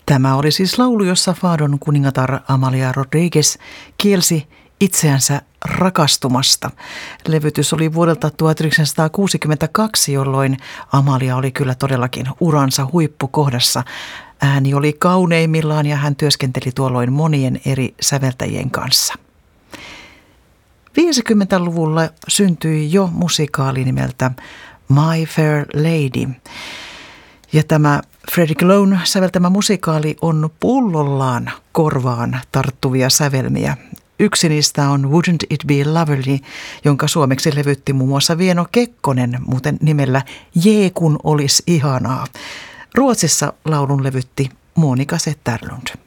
Tämä oli siis laulu, jossa Fadon kuningatar Amalia Rodriguez kielsi itseänsä rakastumasta. Levytys oli vuodelta 1962, jolloin Amalia oli kyllä todellakin uransa huippukohdassa. Ääni oli kauneimmillaan ja hän työskenteli tuolloin monien eri säveltäjien kanssa. 50-luvulla syntyi jo musikaali nimeltä My Fair Lady. Ja tämä Frederick Loane säveltämä musikaali on pullollaan korvaan tarttuvia sävelmiä. Yksi niistä on Wouldn't It Be Lovely, jonka suomeksi levytti muun muassa Vieno Kekkonen, muuten nimellä Jee kun olis ihanaa. Ruotsissa laulun levytti Monika Zetterlund.